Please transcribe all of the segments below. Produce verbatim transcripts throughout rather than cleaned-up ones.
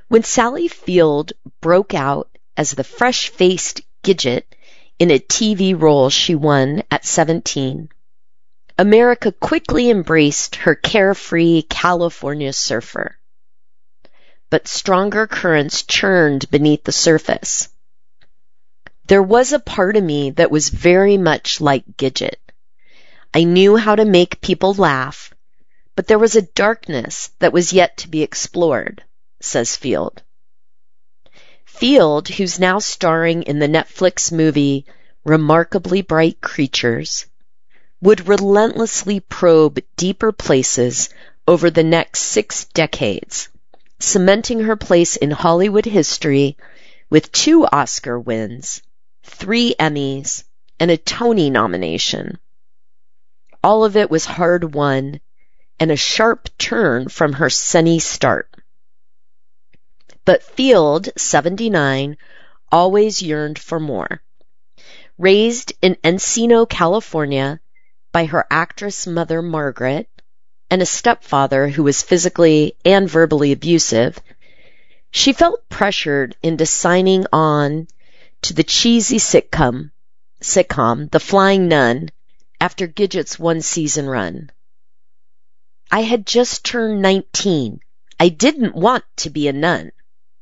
When Sally Field broke out as the fresh-faced Gidget in a T V role she won at seventeen, America quickly embraced her carefree California surfer. But stronger currents churned beneath the surface. There was a part of me that was very much like Gidget. I knew how to make people laugh, but there was a darkness that was yet to be explored, says Field. Field, who's now starring in the Netflix movie Remarkably Bright Creatures, would relentlessly probe deeper places over the next six decades, cementing her place in Hollywood history with two Oscar wins, three Emmys, and a Tony nomination. All of it was hard-won and a sharp turn from her sunny start. But Field, seventy-nine, always yearned for more. Raised in Encino, California, by her actress mother Margaret and a stepfather who was physically and verbally abusive, she felt pressured into signing on to the cheesy sitcom, sitcom The Flying Nun, after Gidget's one-season run. I had just turned nineteen. I didn't want to be a nun.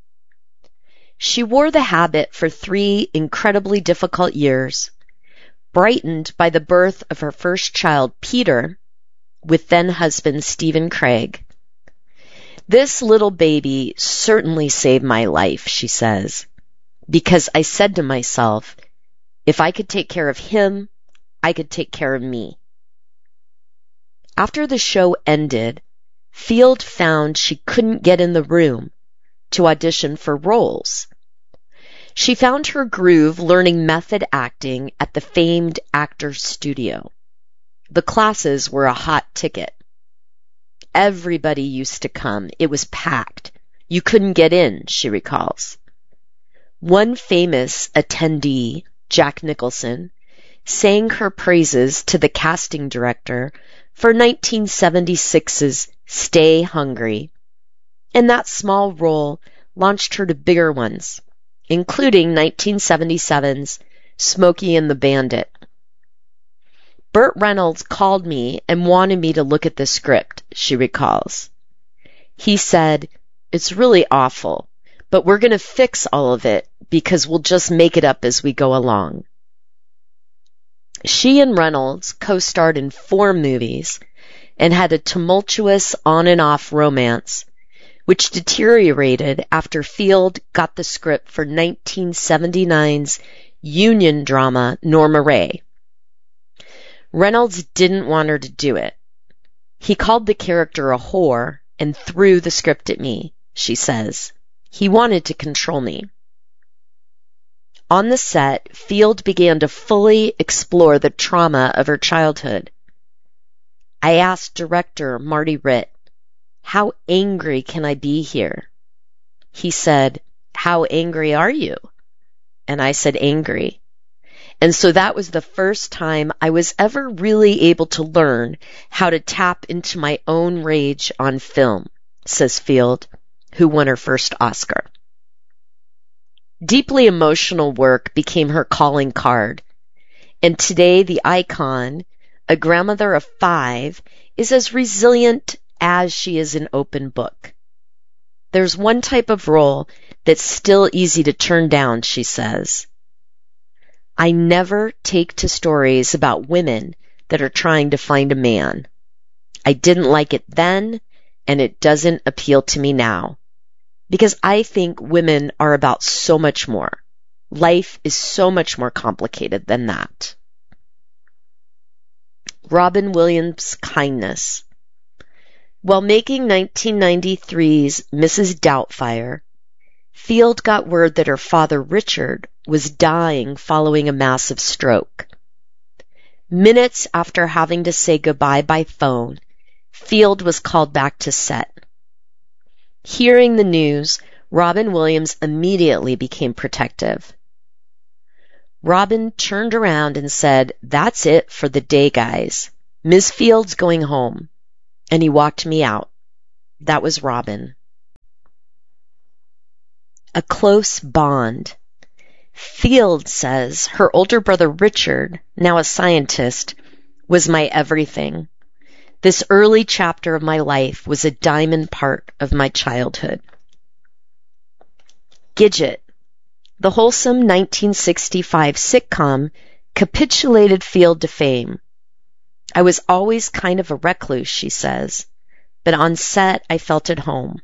She wore the habit for three incredibly difficult years, brightened by the birth of her first child, Peter, with then-husband Stephen Craig. This little baby certainly saved my life, she says, because I said to myself, if I could take care of him, I could take care of me. After the show ended, Field found she couldn't get in the room to audition for roles. She found her groove learning method acting at the famed Actors Studio. The classes were a hot ticket. Everybody used to come. It was packed. You couldn't get in, she recalls. One famous attendee, Jack Nicholson, sang her praises to the casting director for nineteen seventy-six's Stay Hungry, and that small role launched her to bigger ones, including nineteen seventy-seven's Smokey and the Bandit. Burt Reynolds called me and wanted me to look at the script, she recalls. He said, it's really awful, but we're going to fix all of it because we'll just make it up as we go along. She and Reynolds co-starred in four movies and had a tumultuous on and off romance, which deteriorated after Field got the script for nineteen seventy-nine's union drama Norma Ray. Reynolds didn't want her to do it. He called the character a whore and threw the script at me, she says. He wanted to control me. On the set, Field began to fully explore the trauma of her childhood. I asked director Marty Ritt, how angry can I be here? He said, how angry are you? And I said, angry. And so that was the first time I was ever really able to learn how to tap into my own rage on film, says Field, who won her first Oscar. Deeply emotional work became her calling card, and today the icon, a grandmother of five, is as resilient as she is an open book. There's one type of role that's still easy to turn down, she says. I never take to stories about women that are trying to find a man. I didn't like it then, and it doesn't appeal to me now. Because I think women are about so much more. Life is so much more complicated than that. Robin Williams' kindness. While making nineteen ninety-three's Missus Doubtfire, Field got word that her father Richard was dying following a massive stroke. Minutes after having to say goodbye by phone, Field was called back to set. Hearing the news, Robin Williams immediately became protective. Robin turned around and said, that's it for the day, guys. Miss Field's going home. And he walked me out. That was Robin. a close bond. Field says her older brother Richard, now a scientist, was my everything. This early chapter of my life was a diamond part of my childhood. Gidget, the wholesome nineteen sixty-five sitcom, capitulated Field to fame. I was always kind of a recluse, she says, but on set I felt at home.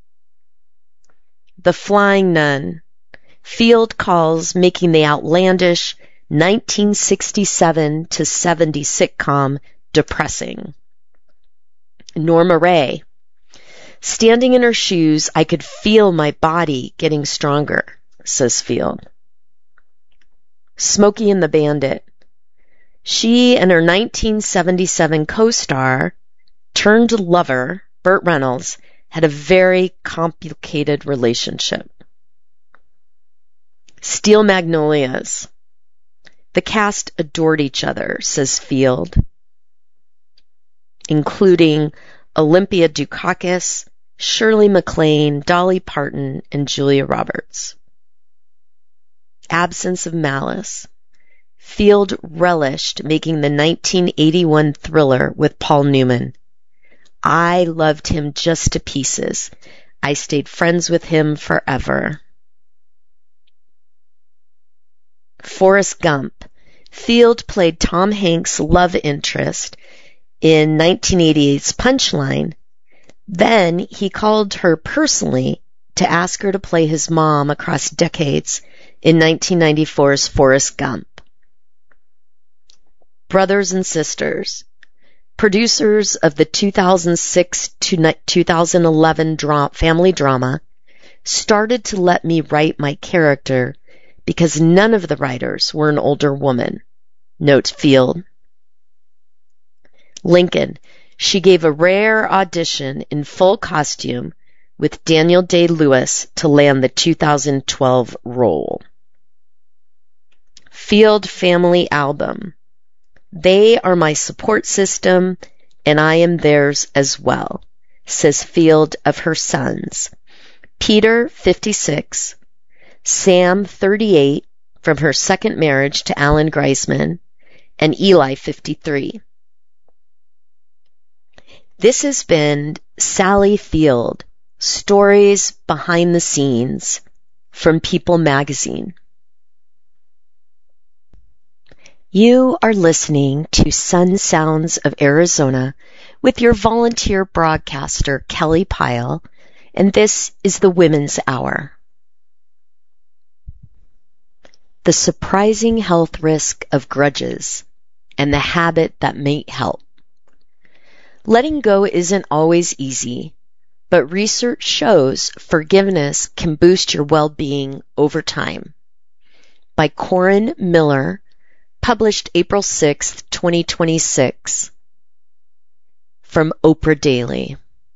The Flying Nun. Field calls making the outlandish nineteen sixty-seven to seventy sitcom depressing. Norma Ray. Standing in her shoes, I could feel my body getting stronger, says Field. Smokey and the Bandit. She and her nineteen seventy-seven co-star, turned lover, Burt Reynolds, had a very complicated relationship. Steel Magnolias. The cast adored each other, says Field, including Olympia Dukakis, Shirley MacLaine, Dolly Parton, and Julia Roberts. Absence of Malice. Field relished making the nineteen eighty-one thriller with Paul Newman. I loved him just to pieces. I stayed friends with him forever. Forrest Gump. Field played Tom Hanks' love interest in nineteen eighty-eight's Punchline. Then he called her personally to ask her to play his mom across decades in nineteen ninety-four's Forrest Gump. Brothers and Sisters. Producers of the two thousand six to two thousand eleven dra- family drama started to let me write my character because none of the writers were an older woman, notes Field. Lincoln. She gave a rare audition in full costume with Daniel Day-Lewis to land the two thousand twelve role. Field Family Album. They are my support system, and I am theirs as well, says Field of her sons. Peter, fifty-six, Sam, thirty-eight, from her second marriage to Alan Greisman, and Eli, fifty-three. This has been Sally Field, Stories Behind the Scenes, from People Magazine. You are listening to Sun Sounds of Arizona with your volunteer broadcaster, Kelly Pyle, and this is the Women's Hour. The surprising health risk of grudges and the habit that may help. Letting go isn't always easy, but research shows forgiveness can boost your well-being over time. By Corin Miller, published April sixth, twenty twenty-six, from Oprah Daily.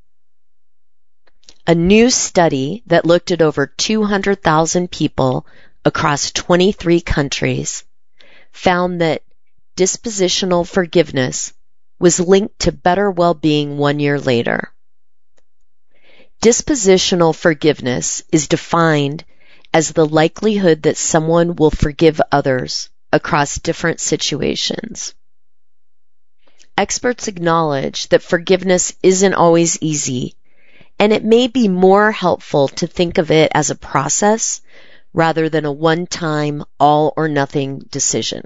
A new study that looked at over two hundred thousand people across twenty-three countries found that dispositional forgiveness was linked to better well-being one year later. Dispositional forgiveness is defined as the likelihood that someone will forgive others across different situations. Experts acknowledge that forgiveness isn't always easy, and it may be more helpful to think of it as a process rather than a one-time, all-or-nothing decision.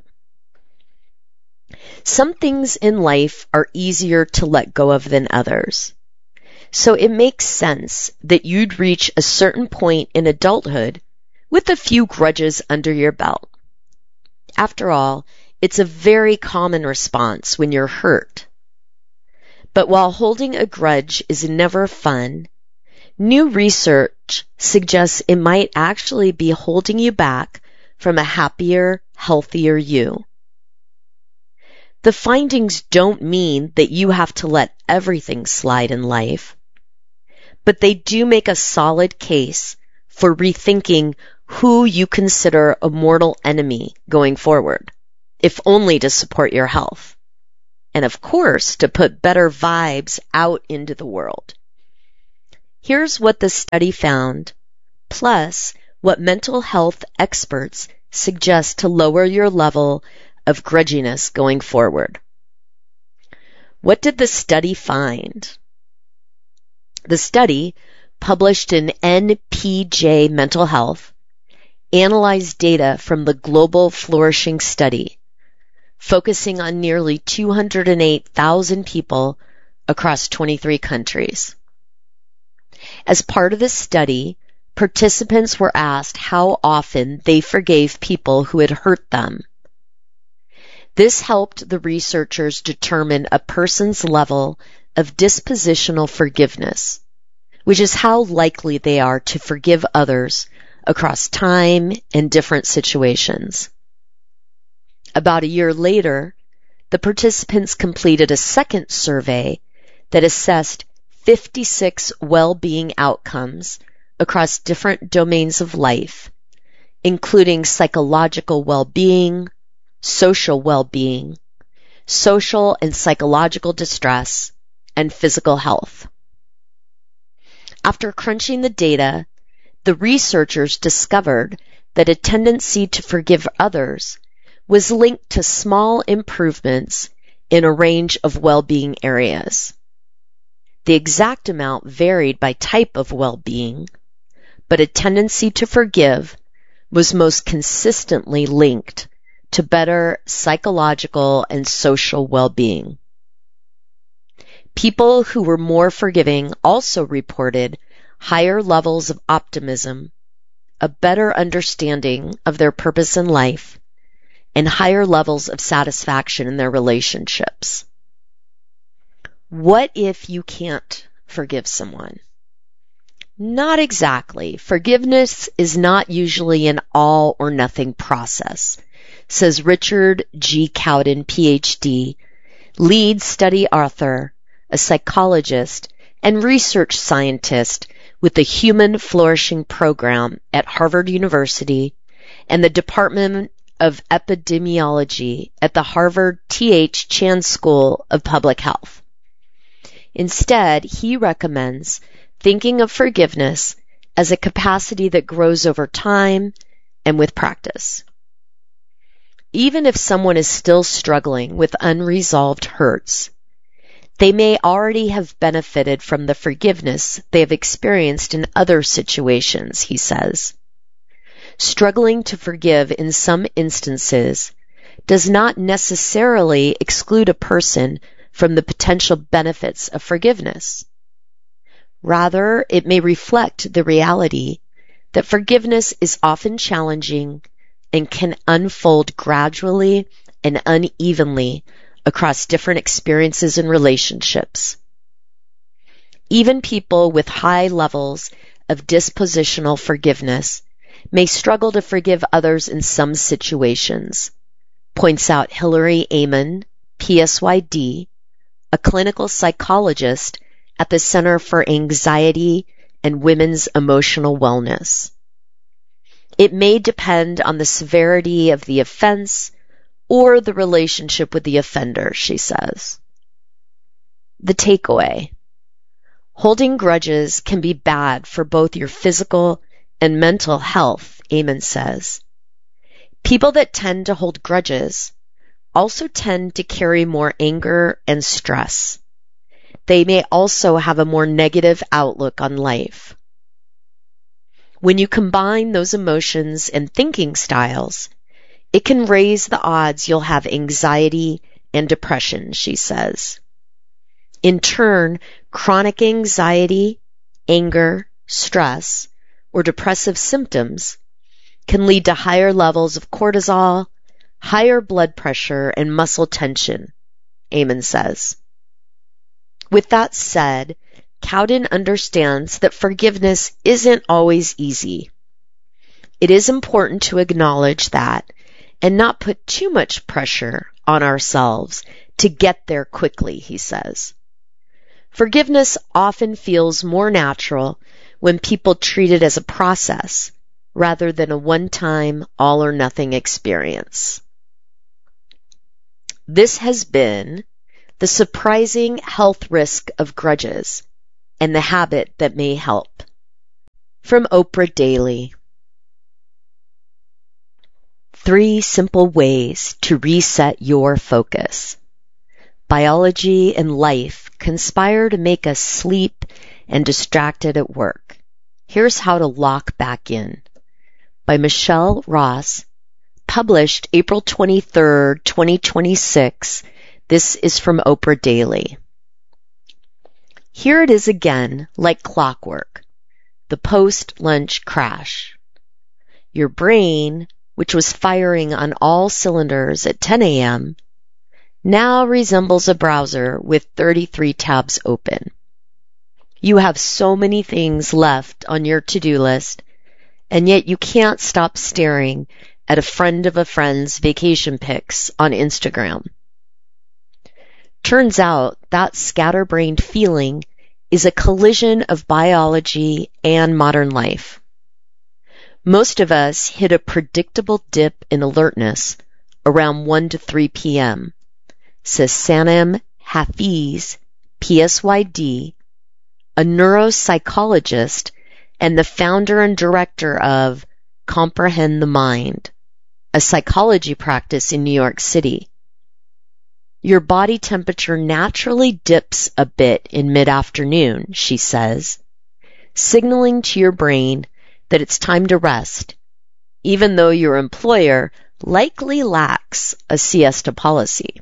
Some things in life are easier to let go of than others. So it makes sense that you'd reach a certain point in adulthood with a few grudges under your belt. After all, it's a very common response when you're hurt. But while holding a grudge is never fun, new research suggests it might actually be holding you back from a happier, healthier you. The findings don't mean that you have to let everything slide in life, but they do make a solid case for rethinking who you consider a mortal enemy going forward, if only to support your health. And of course, to put better vibes out into the world. Here's what the study found plus what mental health experts suggest to lower your level of grudginess going forward. What did the study find? The study, published in N P J Mental Health, analyzed data from the Global Flourishing Study, focusing on nearly two hundred eight thousand people across twenty-three countries. As part of the study, participants were asked how often they forgave people who had hurt them. This helped the researchers determine a person's level of dispositional forgiveness, which is how likely they are to forgive others across time and different situations. About a year later, the participants completed a second survey that assessed fifty-six well-being outcomes across different domains of life, including psychological well-being, social well-being, social and psychological distress, and physical health. After crunching the data, the researchers discovered that a tendency to forgive others was linked to small improvements in a range of well-being areas. The exact amount varied by type of well-being, but a tendency to forgive was most consistently linked to better psychological and social well-being. People who were more forgiving also reported higher levels of optimism, a better understanding of their purpose in life, and higher levels of satisfaction in their relationships. What if you can't forgive someone? Not exactly. Forgiveness is not usually an all or nothing process, says Richard G. Cowden, P H D, lead study author, a psychologist, and research scientist with the Human Flourishing Program at Harvard University and the Department of Epidemiology at the Harvard T H Chan School of Public Health. Instead, he recommends thinking of forgiveness as a capacity that grows over time and with practice. Even if someone is still struggling with unresolved hurts, they may already have benefited from the forgiveness they have experienced in other situations, he says. Struggling to forgive in some instances does not necessarily exclude a person from the potential benefits of forgiveness. Rather, it may reflect the reality that forgiveness is often challenging and can unfold gradually and unevenly across different experiences and relationships. Even people with high levels of dispositional forgiveness may struggle to forgive others in some situations, points out Hilary Amon, P S Y D, a clinical psychologist at the Center for Anxiety and Women's Emotional Wellness. It may depend on the severity of the offense or the relationship with the offender, she says. The takeaway: holding grudges can be bad for both your physical and mental health, Amon says. People that tend to hold grudges also tend to carry more anger and stress. They may also have a more negative outlook on life. When you combine those emotions and thinking styles, it can raise the odds you'll have anxiety and depression, she says. In turn, chronic anxiety, anger, stress, or depressive symptoms can lead to higher levels of cortisol, higher blood pressure, and muscle tension, Amon says. With that said, Cowden understands that forgiveness isn't always easy. It is important to acknowledge that and not put too much pressure on ourselves to get there quickly, he says. Forgiveness often feels more natural when people treat it as a process rather than a one-time, all-or-nothing experience. This has been The Surprising Health Risk of Grudges and the Habit That May Help. from Oprah Daily. Three simple ways to reset your focus. Biology and life conspire to make us sleep and distracted at work. Here's how to lock back in. By Michelle Ross, published April twenty-third, twenty twenty-six. This is from Oprah Daily. Here it is again, like clockwork. The post-lunch crash. Your brain, which was firing on all cylinders at ten a.m., now resembles a browser with thirty-three tabs open. You have so many things left on your to-do list, and yet you can't stop staring at a friend of a friend's vacation pics on Instagram. Turns out that scatterbrained feeling is a collision of biology and modern life. Most of us hit a predictable dip in alertness around one to three p.m., says Sanam Hafiz, P S Y D, a neuropsychologist and the founder and director of Comprehend the Mind, a psychology practice in New York City. Your body temperature naturally dips a bit in mid-afternoon, she says, signaling to your brain that it's time to rest, even though your employer likely lacks a siesta policy.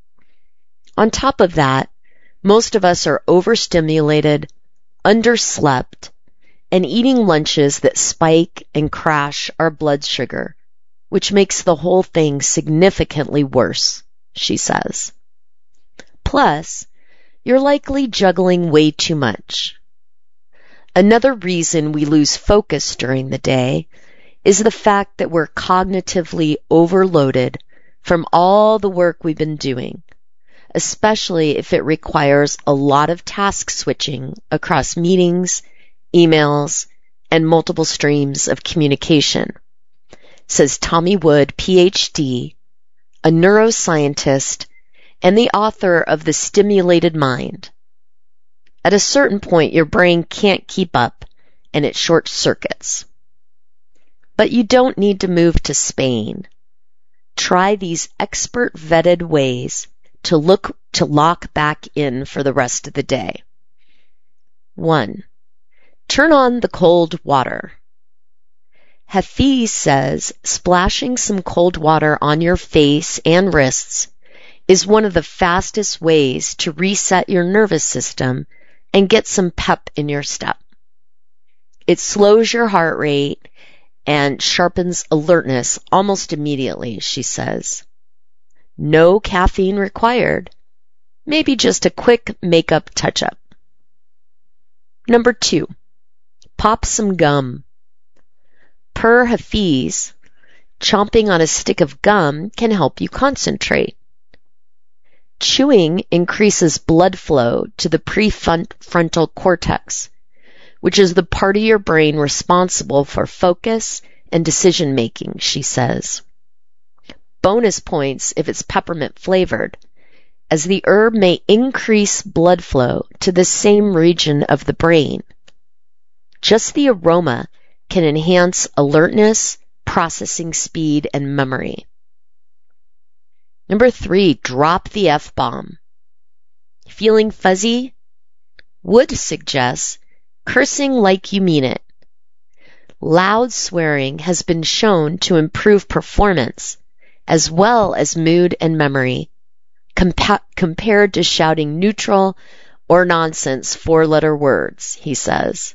On top of that, most of us are overstimulated, underslept, and eating lunches that spike and crash our blood sugar, which makes the whole thing significantly worse, she says. Plus, you're likely juggling way too much. Another reason we lose focus during the day is the fact that we're cognitively overloaded from all the work we've been doing, especially if it requires a lot of task switching across meetings, emails, and multiple streams of communication, says Tommy Wood, P H D, a neuroscientist and the author of The Stimulated Mind. At a certain point, your brain can't keep up and it short circuits. But you don't need to move to Spain. Try these expert vetted ways to look to lock back in for the rest of the day. One, turn on the cold water. Hafiz says splashing some cold water on your face and wrists is one of the fastest ways to reset your nervous system and get some pep in your step. It slows your heart rate and sharpens alertness almost immediately, she says. No caffeine required. Maybe just a quick makeup touch-up. Number two, pop some gum. Per Hafiz, chomping on a stick of gum can help you concentrate. Chewing increases blood flow to the prefrontal cortex, which is the part of your brain responsible for focus and decision-making, she says. Bonus points if it's peppermint flavored, as the herb may increase blood flow to the same region of the brain. Just the aroma can enhance alertness, processing speed, and memory. Number three, drop the F-bomb. Feeling fuzzy? Wood suggests cursing like you mean it. Loud swearing has been shown to improve performance as well as mood and memory compa- compared to shouting neutral or nonsense four-letter words, he says.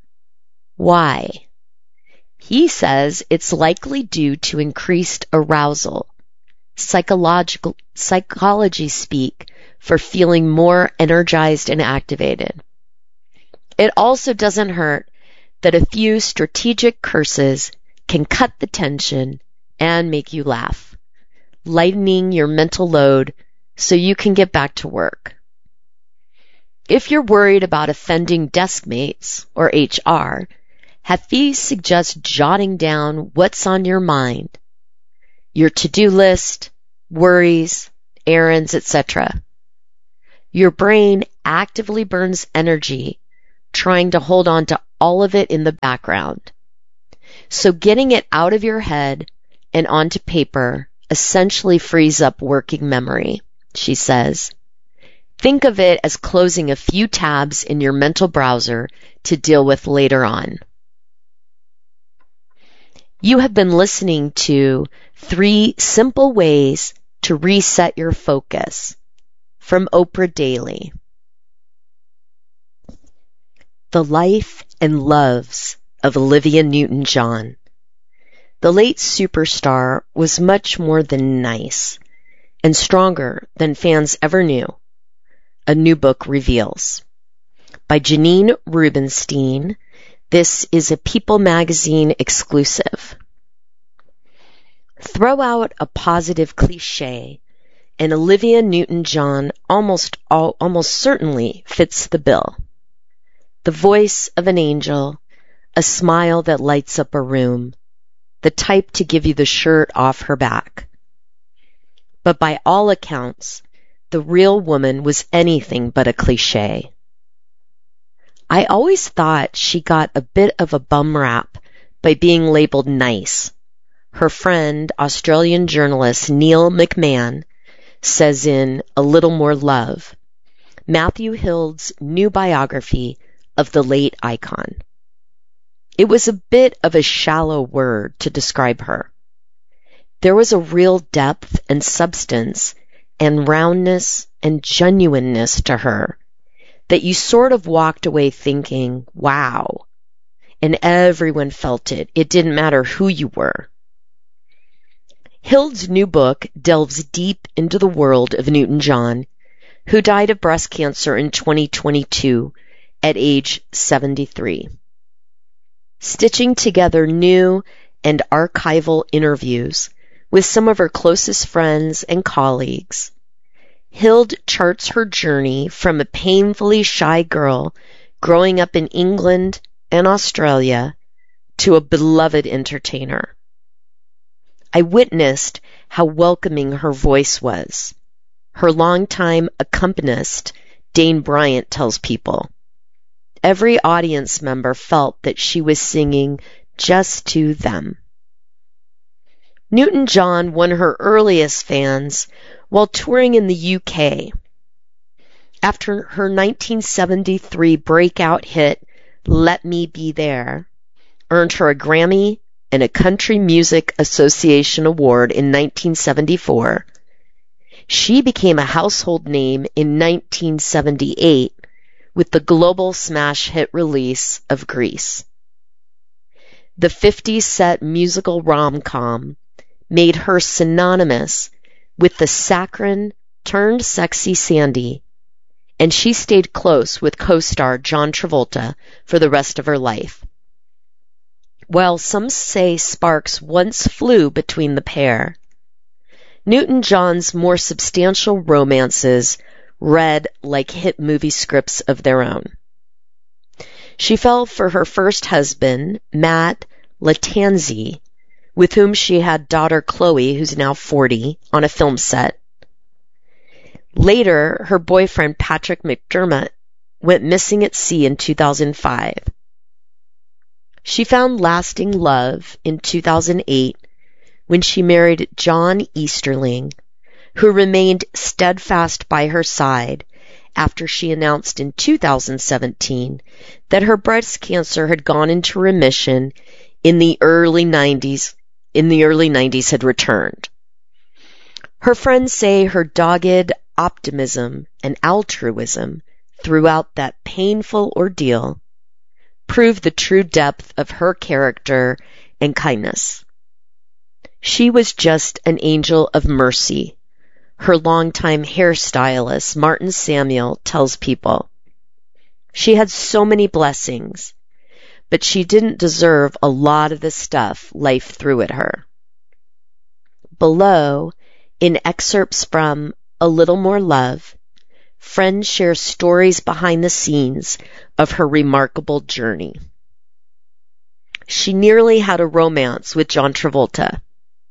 Why? He says it's likely due to increased arousal, psychological psychology speak for feeling more energized and activated. It also doesn't hurt that a few strategic curses can cut the tension and make you laugh, lightening your mental load so you can get back to work. If you're worried about offending desk mates or H R, Hafiz suggests jotting down what's on your mind, your to-do list, worries, errands, et cetera. Your brain actively burns energy trying to hold on to all of it in the background. So getting it out of your head and onto paper essentially frees up working memory, she says. Think of it as closing a few tabs in your mental browser to deal with later on. You have been listening to Three Simple Ways to Reset Your Focus from Oprah Daily. The Life and Loves of Olivia Newton-John. The late superstar was much more than nice and stronger than fans ever knew, a new book reveals. By Janine Rubenstein, this is a People magazine exclusive. Throw out a positive cliche, and Olivia Newton-John almost all, almost certainly fits the bill. The voice of an angel, a smile that lights up a room, the type to give you the shirt off her back. But by all accounts, the real woman was anything but a cliche. I always thought she got a bit of a bum rap by being labeled nice. Her friend, Australian journalist Neil McMahon, says in A Little More Love, Matthew Hild's new biography of the late icon. It was a bit of a shallow word to describe her. There was a real depth and substance and roundness and genuineness to her that you sort of walked away thinking, wow. And everyone felt it. It didn't matter who you were. Hild's new book delves deep into the world of Newton-John, who died of breast cancer in twenty twenty-two at age seventy-three. Stitching together new and archival interviews with some of her closest friends and colleagues, Hild charts her journey from a painfully shy girl growing up in England and Australia to a beloved entertainer. I witnessed how welcoming her voice was. Her longtime accompanist, Dane Bryant, tells people. Every audience member felt that she was singing just to them. Newton-John won her earliest fans while touring in the U K. After her nineteen seventy-three breakout hit, Let Me Be There, earned her a Grammy and a Country Music Association Award in nineteen seventy-four, she became a household name in nineteen seventy-eight with the global smash hit release of Grease. The fifties-set musical rom-com made her synonymous with the saccharine turned sexy Sandy, and she stayed close with co-star John Travolta for the rest of her life. While some say sparks once flew between the pair, Newton-John's more substantial romances read like hit movie scripts of their own. She fell for her first husband, Matt Lattanzi, with whom she had daughter Chloe, who's now forty, on a film set. Later, her boyfriend Patrick McDermott went missing at sea in two thousand five. She found lasting love in two thousand eight when she married John Easterling, who remained steadfast by her side after she announced in two thousand seventeen that her breast cancer had gone into remission in the early nineties, in the early nineties had returned. Her friends say her dogged optimism and altruism throughout that painful ordeal proved the true depth of her character and kindness. She was just an angel of mercy, her longtime hairstylist, Martin Samuel, tells people. She had so many blessings, but she didn't deserve a lot of the stuff life threw at her. Below, in excerpts from A Little More Love, friends share stories behind the scenes of her remarkable journey. She nearly had a romance with John Travolta.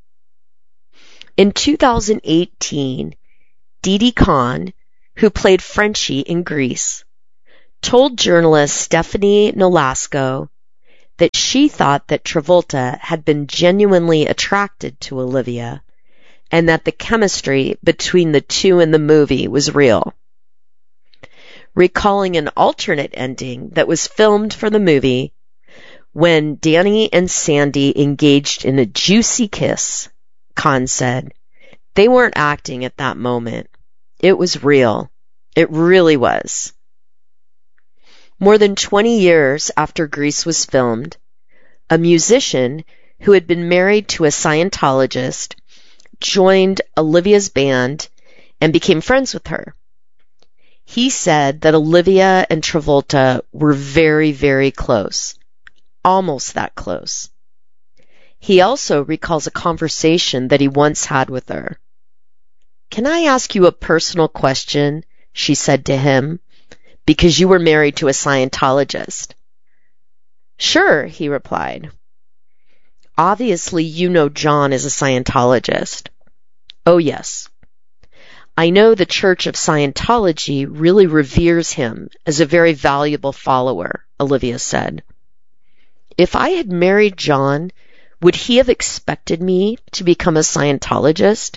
In two thousand eighteen, Didi Khan, who played Frenchie in Grease, told journalist Stephanie Nolasco that she thought that Travolta had been genuinely attracted to Olivia and that the chemistry between the two in the movie was real. Recalling an alternate ending that was filmed for the movie when Danny and Sandy engaged in a juicy kiss, Cahn said, "They weren't acting at that moment. It was real. It really was." More than twenty years after Grease was filmed, a musician who had been married to a Scientologist joined Olivia's band and became friends with her. He said that Olivia and Travolta were very, very close, almost that close. He also recalls a conversation that he once had with her. "Can I ask you a personal question?" she said to him, "because you were married to a Scientologist." "Sure," he replied. "Obviously you know John is a Scientologist." "Oh, yes. I know the Church of Scientology really reveres him as a very valuable follower," Olivia said. "If I had married John, would he have expected me to become a Scientologist?"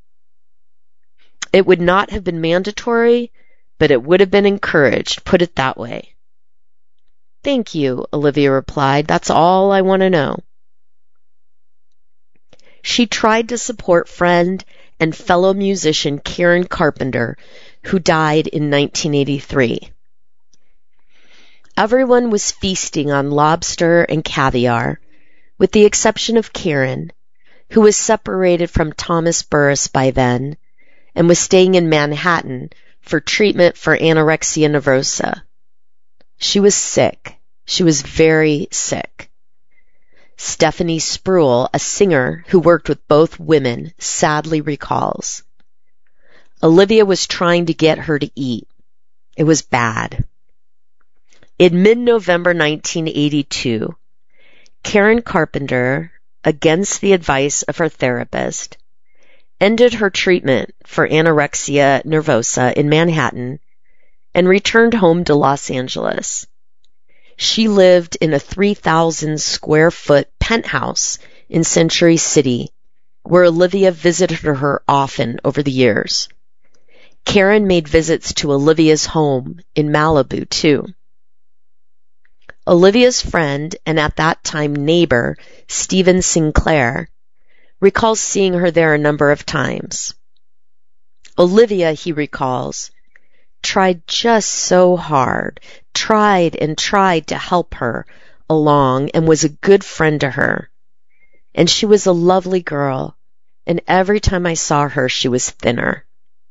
"It would not have been mandatory, but it would have been encouraged, put it that way." "Thank you," Olivia replied. "That's all I want to know." She tried to support friend and fellow musician Karen Carpenter, who died in nineteen eighty-three. Everyone was feasting on lobster and caviar, with the exception of Karen, who was separated from Thomas Burris by then and was staying in Manhattan for treatment for anorexia nervosa. She was sick. She was very sick. Stephanie Spruill, a singer who worked with both women, sadly recalls, "Olivia was trying to get her to eat. It was bad." In mid-November nineteen eighty-two, Karen Carpenter, against the advice of her therapist, ended her treatment for anorexia nervosa in Manhattan and returned home to Los Angeles. She lived in a three thousand square foot penthouse in Century City, where Olivia visited her often over the years. Karen made visits to Olivia's home in Malibu, too. Olivia's friend and at that time neighbor, Stephen Sinclair, recalls seeing her there a number of times. Olivia, he recalls, tried just so hard, tried and tried to help her along and was a good friend to her. And she was a lovely girl, and every time I saw her, she was thinner.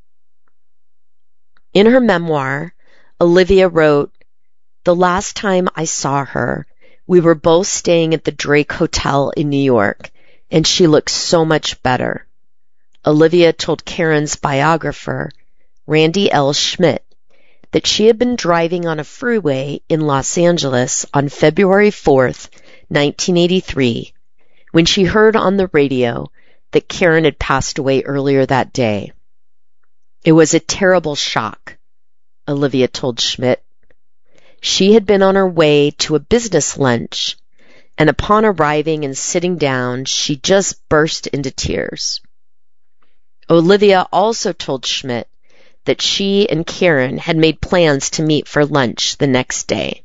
In her memoir, Olivia wrote, "The last time I saw her, we were both staying at the Drake Hotel in New York, and she looked so much better." Olivia told Karen's biographer, Randy L. Schmidt, that she had been driving on a freeway in Los Angeles on February fourth, nineteen eighty-three, when she heard on the radio that Karen had passed away earlier that day. "It was a terrible shock," Olivia told Schmidt. She had been on her way to a business lunch, and upon arriving and sitting down, she just burst into tears. Olivia also told Schmidt that she and Karen had made plans to meet for lunch the next day.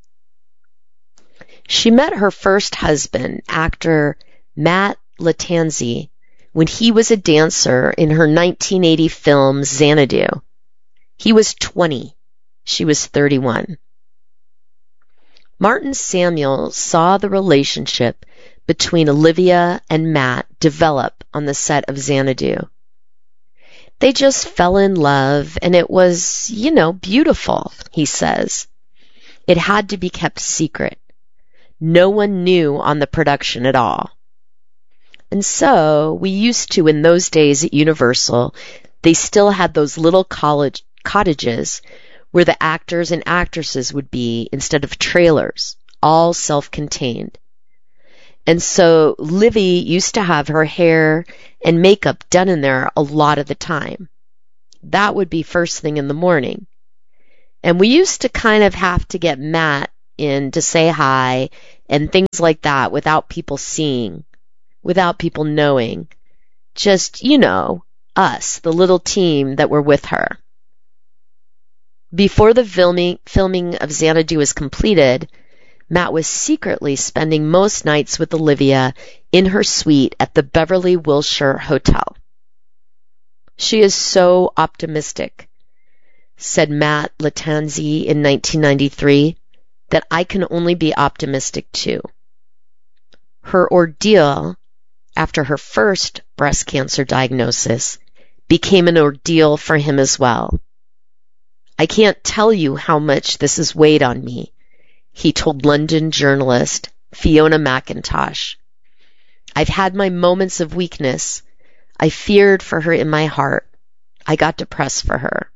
She met her first husband, actor Matt Lattanzi, when he was a dancer in her nineteen eighty film Xanadu. He was twenty. She was thirty-one. Martin Samuel saw the relationship between Olivia and Matt develop on the set of Xanadu. They just fell in love, and it was, you know, beautiful, he says. It had to be kept secret. No one knew on the production at all. And so, we used to, in those days at Universal, they still had those little college cottages where the actors and actresses would be instead of trailers, all self-contained. And so Livy used to have her hair and makeup done in there a lot of the time. That would be first thing in the morning. And we used to kind of have to get Matt in to say hi and things like that without people seeing, without people knowing. Just, you know, us, the little team that were with her. Before the filming, filming of Xanadu was completed, Matt was secretly spending most nights with Olivia in her suite at the Beverly Wilshire Hotel. She is so optimistic, said Matt Lattanzi in nineteen ninety-three, that I can only be optimistic too. Her ordeal after her first breast cancer diagnosis became an ordeal for him as well. I can't tell you how much this has weighed on me, he told London journalist Fiona McIntosh. I've had my moments of weakness. I feared for her in my heart. I got depressed for her.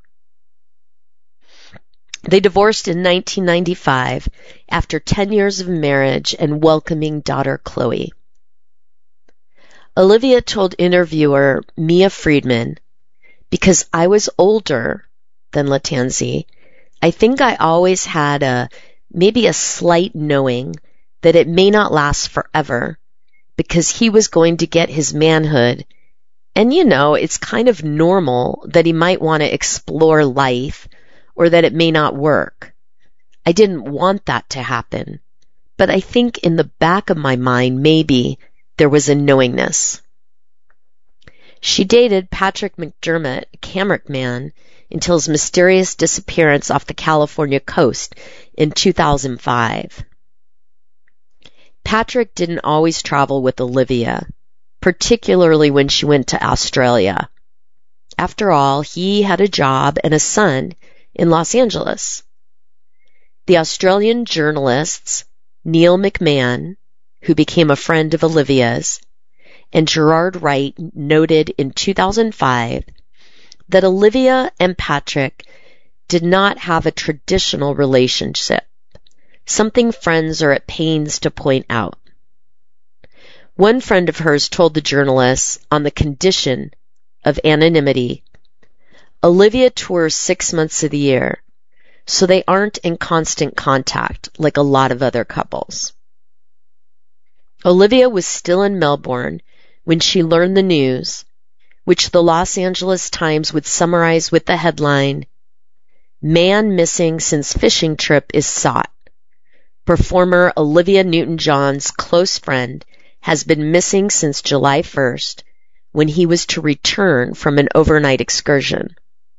They divorced in nineteen ninety-five after ten years of marriage and welcoming daughter Chloe. Olivia told interviewer Mia Friedman, because I was older than Lattanzi, I think I always had a maybe a slight knowing that it may not last forever because he was going to get his manhood. And you know, it's kind of normal that he might want to explore life or that it may not work. I didn't want that to happen, but I think in the back of my mind, maybe there was a knowingness. She dated Patrick McDermott, a cameraman, until his mysterious disappearance off the California coast in two thousand five. Patrick didn't always travel with Olivia, particularly when she went to Australia. After all, he had a job and a son in Los Angeles. The Australian journalists Neil McMahon, who became a friend of Olivia's, and Gerard Wright noted in two thousand five that Olivia and Patrick did not have a traditional relationship, something friends are at pains to point out. One friend of hers told the journalists, on the condition of anonymity, Olivia tours six months of the year, so they aren't in constant contact like a lot of other couples. Olivia was still in Melbourne when she learned the news, which the Los Angeles Times would summarize with the headline, "Man missing since fishing trip is sought. Performer Olivia Newton-John's close friend has been missing since July first, when he was to return from an overnight excursion."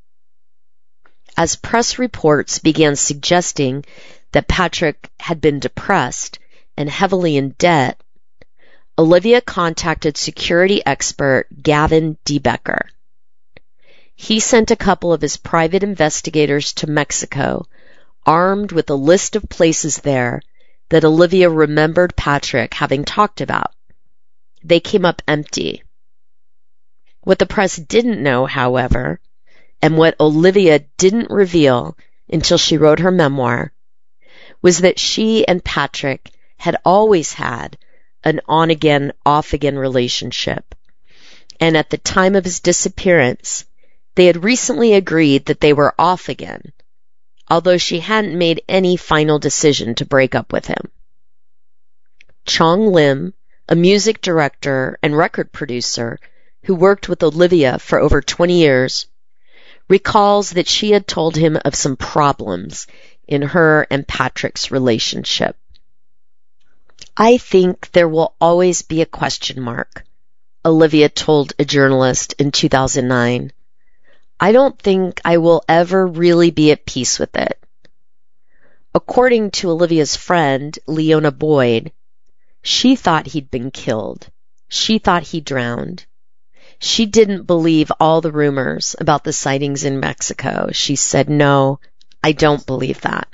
As press reports began suggesting that Patrick had been depressed and heavily in debt, Olivia contacted security expert Gavin DeBecker. He sent a couple of his private investigators to Mexico, armed with a list of places there that Olivia remembered Patrick having talked about. They came up empty. What the press didn't know, however, and what Olivia didn't reveal until she wrote her memoir, was that she and Patrick had always had an on-again, off-again relationship. And at the time of his disappearance, they had recently agreed that they were off again, although she hadn't made any final decision to break up with him. Chong Lim, a music director and record producer who worked with Olivia for over twenty years, recalls that she had told him of some problems in her and Patrick's relationship. I think there will always be a question mark, Olivia told a journalist in two thousand nine. I don't think I will ever really be at peace with it. According to Olivia's friend, Leona Boyd, she thought he'd been killed. She thought he drowned. She didn't believe all the rumors about the sightings in Mexico. She said, "No, I don't believe that."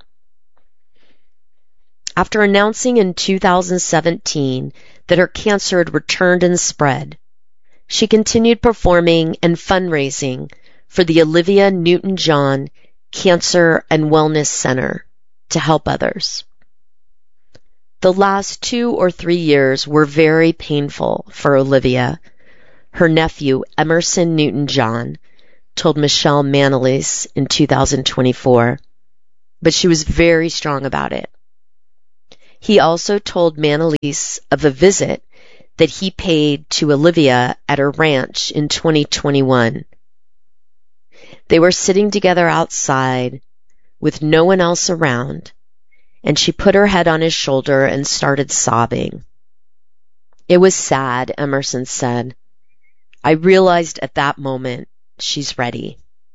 After announcing in two thousand seventeen that her cancer had returned and spread, she continued performing and fundraising for the Olivia Newton-John Cancer and Wellness Center to help others. The last two or three years were very painful for Olivia. Her nephew, Emerson Newton-John, told Michelle Manolis in two thousand twenty-four. but she was very strong about it. He also told Manalese of a visit that he paid to Olivia at her ranch in twenty twenty-one. They were sitting together outside with no one else around, and she put her head on his shoulder and started sobbing. It was sad, Emerson said. I realized at that moment she's ready.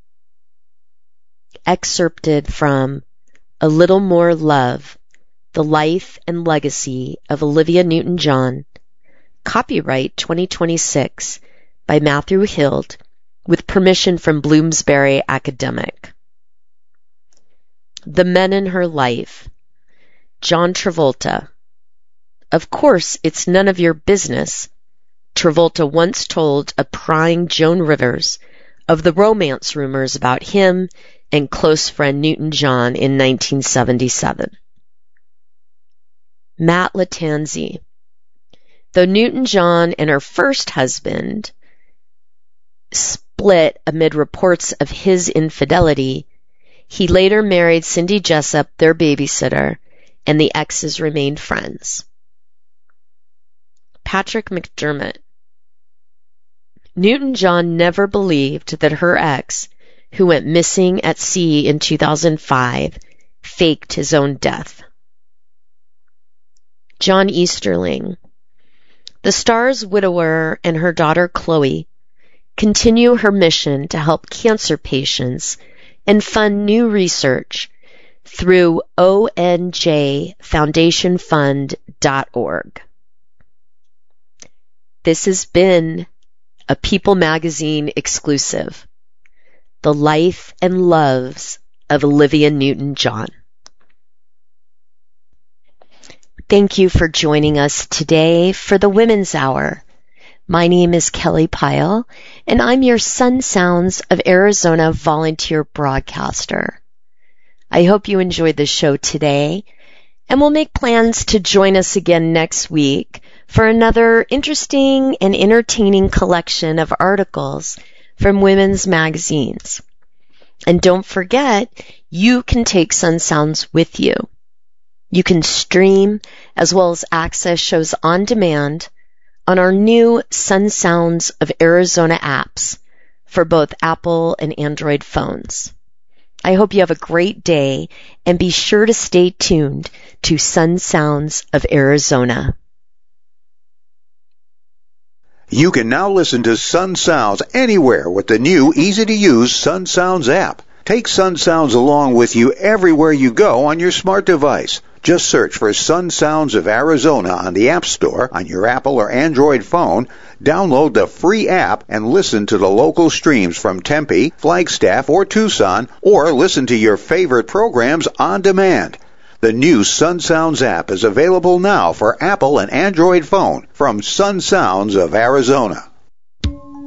Excerpted from A Little More Love, The Life and Legacy of Olivia Newton-John, copyright twenty twenty-six by Matthew Hild, with permission from Bloomsbury Academic. The Men in Her Life. John Travolta. Of course, it's none of your business, Travolta once told a prying Joan Rivers of the romance rumors about him and close friend Newton-John in nineteen seventy-seven. Matt Lattanzi. Though Newton-John and her first husband split amid reports of his infidelity, he later married Cindy Jessup, their babysitter, and the exes remained friends. Patrick McDermott. Newton-John never believed that her ex, who went missing at sea in two thousand five, faked his own death. John Easterling. The star's widower and her daughter Chloe continue her mission to help cancer patients and fund new research through O N J foundation fund dot org. This has been a People Magazine exclusive, The Life and Loves of Olivia Newton-John. Thank you for joining us today for the Women's Hour. My name is Kelly Pyle, and I'm your Sun Sounds of Arizona volunteer broadcaster. I hope you enjoyed the show today, and we'll make plans to join us again next week for another interesting and entertaining collection of articles from women's magazines. And don't forget, you can take Sun Sounds with you. You can stream as well as access shows on demand on our new Sun Sounds of Arizona apps for both Apple and Android phones. I hope you have a great day, and be sure to stay tuned to Sun Sounds of Arizona. You can now listen to Sun Sounds anywhere with the new, easy-to-use Sun Sounds app. Take Sun Sounds along with you everywhere you go on your smart device. Just search for Sun Sounds of Arizona on the App Store on your Apple or Android phone, download the free app, and listen to the local streams from Tempe, Flagstaff, or Tucson, or listen to your favorite programs on demand. The new Sun Sounds app is available now for Apple and Android phone from Sun Sounds of Arizona.